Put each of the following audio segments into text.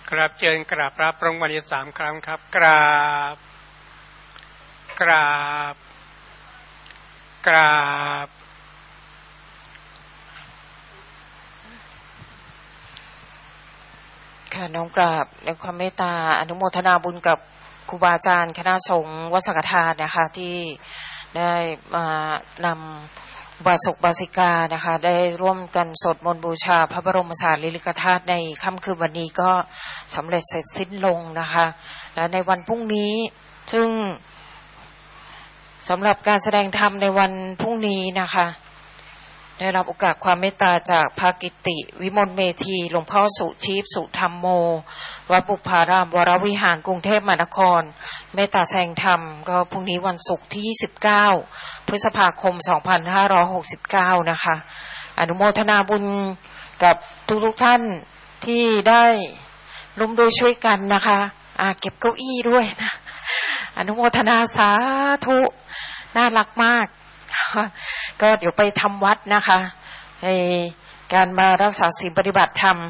กราบเชิญกราบรับรางวัลที่3ครั้งครับกราบกราบกราบค่ะน้อมกราบในความเมตตาอนุโมทนาบุญกับครูบาอาจารย์คณะสงฆ์วัดสังฆทานนะคะที่ได้มานำอุบาสกอุบาสิกานะคะได้ร่วมกันสวดมนต์บูชาพระบรมสารีริกธาตุในค่ำคืนวันนี้ก็สำเร็จเสร็จสิ้นลงนะคะและในวันพรุ่งนี้ซึ่งสำหรับการแสดงธรรมในวันพรุ่งนี้นะคะได้รับโอกาสความเมตตาจากพระกิติวิมลเมธีหลวงพ่อสุชีพสุธรรมโมวัดบุพารามวรวิหารกรุงเทพมหานครเมตตาแสดงธรรมก็พรุ่งนี้วันศุกร์ที่29พฤษภาคม2569นะคะอนุโมทนาบุญกับทุกท่านที่ได้ร่วมด้วยช่วยกันนะคะเก็บเก้าอี้ด้วยนะอนุโมทนาสาธุน่ารักมากก็เดี๋ยวไปทำวัดนะคะในการมารักษาศีลปฏิบัติธรรม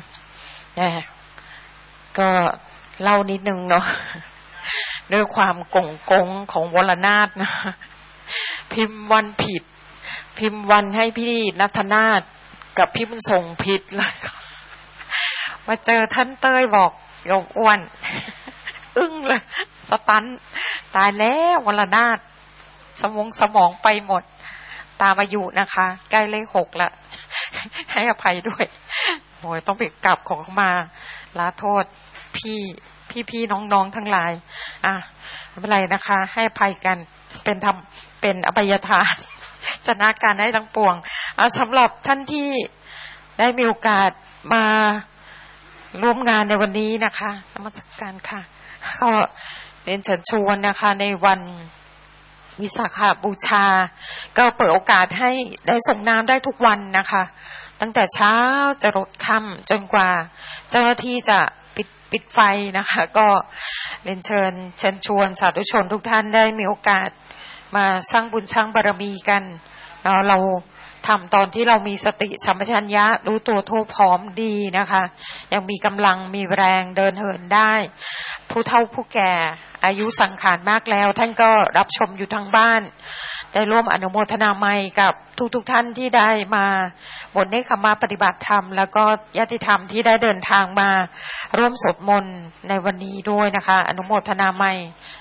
ก็เล่านิดนึงเนาะด้วยความกงของวรนาถนะพิมพ์วันผิดพิมพ์วันให้พี่ณัฐนาถกับพี่บุญส่งผิดเลยมาเจอท่านเต้ยบอกโยมอ้วนอึ้งเลยสตันตายแล้ววรนาถสมองไปหมดตามอายุนะคะใกล้เลข6ละให้อภัยด้วยโอ้ยต้องไปกราบขอเข้ามาลาโทษพี่น้องทั้งหลายไม่เป็นไรนะคะให้อภัยกันเป็นอภัยทานชนะการได้ทั้งปวงสำหรับท่านที่ได้มีโอกาสมาร่วมงานในวันนี้นะคะนมัสการค่ะก็เรียนเชิญชวนนะคะในวันวิสาขบูชาก็เปิดโอกาสให้ได้ส่งน้ำได้ทุกวันนะคะตั้งแต่เช้าจะรดค่ำจนกว่าเจ้าหน้าที่จะปิดไฟนะคะก็เรียนเชิญชวนสาธุชนทุกท่านได้มีโอกาสมาสร้างบุญสร้างบารมีกันเราทำตอนที่เรามีสติสัมปชัญญะรู้ตัวทั่วพร้อมดีนะคะยังมีกำลังมีแรงเดินเหินได้ผู้เฒ่าผู้แก่อายุสังขารมากแล้วท่านก็รับชมอยู่ทางบ้านได้ร่วมอนุโมทนาไมกับทุกท่านที่ได้มาบนเนคขมะปฏิบัติธรรมแล้วก็ญาติธรรมที่ได้เดินทางมาร่วมสวดมนต์ในวันนี้ด้วยนะคะอนุโมทนาไม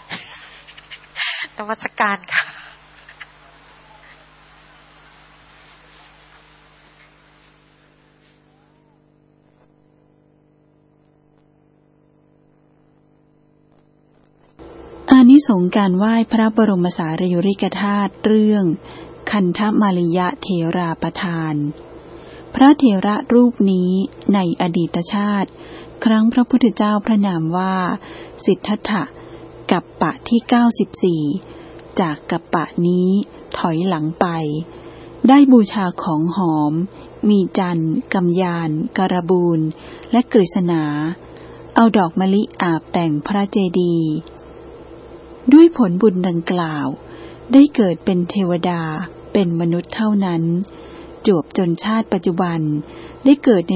นมัสการค่ะอานิสงส์การไหว้พระบรมสารีริกธาตุเรื่องคันธมาลิยะเถราประธานพระเถระรูปนี้ในอดีตชาติครั้งพระพุทธเจ้าพระนามว่าสิทธัตถะกัปปะที่94จากกัปปะนี้ถอยหลังไปได้บูชาของหอมมีจันทร์กำยานการบูลและกฤษณาเอาดอกมะลิอาบแต่งพระเจดีย์ด้วยผลบุญดังกล่าวได้เกิดเป็นเทวดาเป็นมนุษย์เท่านั้นจวบจนชาติปัจจุบันได้เกิดใน